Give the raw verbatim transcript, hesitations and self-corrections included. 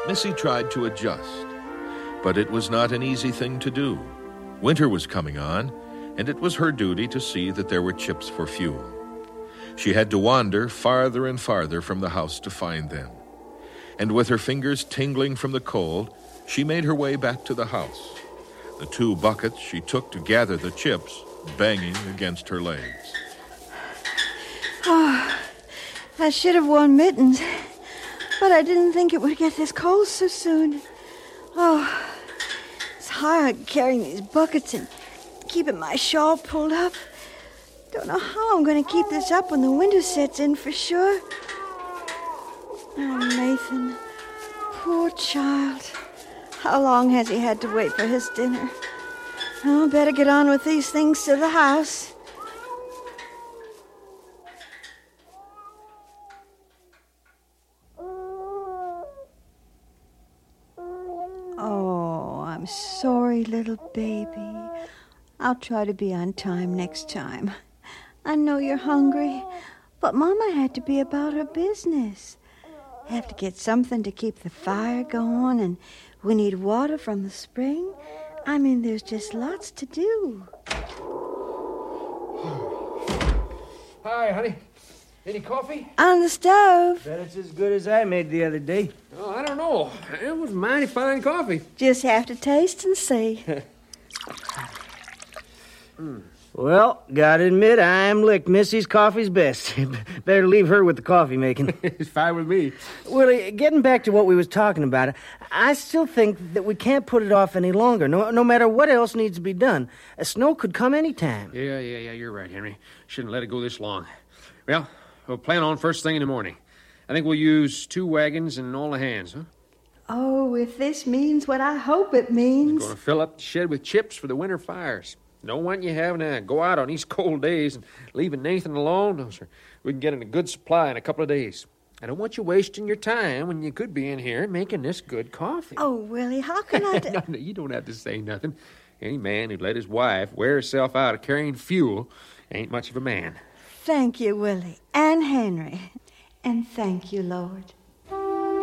Missy tried to adjust, but it was not an easy thing to do. Winter was coming on, and it was her duty to see that there were chips for fuel. She had to wander farther and farther from the house to find them. And with her fingers tingling from the cold, she made her way back to the house. The two buckets she took to gather the chips banging against her legs. Oh, I should have worn mittens, but I didn't think it would get this cold so soon. Oh, it's hard carrying these buckets and keeping my shawl pulled up. Don't know how I'm going to keep this up when the winter sets in for sure. Oh, Nathan, poor child. How long has he had to wait for his dinner? Oh, better get on with these things to the house. Oh, I'm sorry, little baby. I'll try to be on time next time. I know you're hungry, but Mama had to be about her business. Have to get something to keep the fire going, and we need water from the spring. I mean, there's just lots to do. Hi, honey. Any coffee? On the stove. Bet it's as good as I made the other day. Oh, I don't know. It was mighty fine coffee. Just have to taste and see. mm. Well, gotta admit, I'm licked. Missy's coffee's best. Better leave her with the coffee making. It's fine with me. Willie, getting back to what we was talking about, I still think that we can't put it off any longer, no, no matter what else needs to be done. A snow could come any time. Yeah, yeah, yeah, you're right, Henry. Shouldn't let it go this long. Well, we'll plan on first thing in the morning. I think we'll use two wagons and all the hands, huh? Oh, if this means what I hope it means. We're going to fill up the shed with chips for the winter fires. Don't want you having to go out on these cold days and leaving Nathan alone. No, sir. We can get in a good supply in a couple of days. I don't want you wasting your time when you could be in here making this good coffee. Oh, Willie, how can I... Do- no, no, you don't have to say nothing. Any man who'd let his wife wear herself out of carrying fuel ain't much of a man. Thank you, Willie and Henry. And thank you, Lord.